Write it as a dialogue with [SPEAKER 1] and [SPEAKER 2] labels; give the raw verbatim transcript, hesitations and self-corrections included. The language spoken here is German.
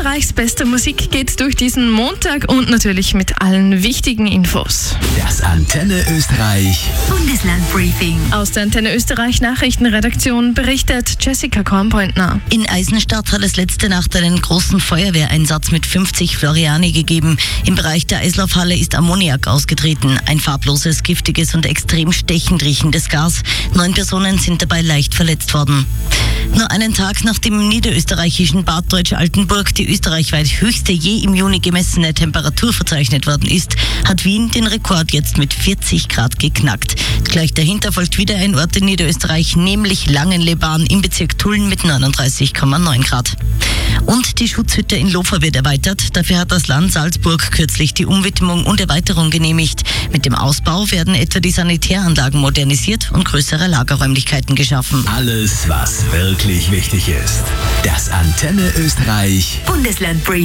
[SPEAKER 1] Österreichs beste Musik geht durch diesen Montag und natürlich mit allen wichtigen Infos.
[SPEAKER 2] Das Antenne Österreich
[SPEAKER 3] Bundeslandbriefing.
[SPEAKER 1] Aus der Antenne Österreich Nachrichtenredaktion berichtet Jessica Kornpointner.
[SPEAKER 3] In Eisenstadt hat es letzte Nacht einen großen Feuerwehreinsatz mit fünfzig Floriani gegeben. Im Bereich der Eislaufhalle ist Ammoniak ausgetreten. Ein farbloses, giftiges und extrem stechend riechendes Gas. Neun Personen sind dabei leicht verletzt worden. Nur einen Tag nach dem im niederösterreichischen Bad Deutsch-Altenburg die österreichweit höchste je im Juni gemessene Temperatur verzeichnet worden ist, hat Wien den Rekord jetzt mit vierzig Grad geknackt. Gleich dahinter folgt wieder ein Ort in Niederösterreich, nämlich Langenleban im Bezirk Tulln mit neununddreißig Komma neun Grad. Und die Schutzhütte in Lofer wird erweitert. Dafür hat das Land Salzburg kürzlich die Umwidmung und Erweiterung genehmigt. Mit dem Ausbau werden etwa die Sanitäranlagen modernisiert und größere Lagerräumlichkeiten geschaffen.
[SPEAKER 2] Alles, was wirklich wichtig ist. Das Antenne Österreich
[SPEAKER 3] Bundeslandbriefing.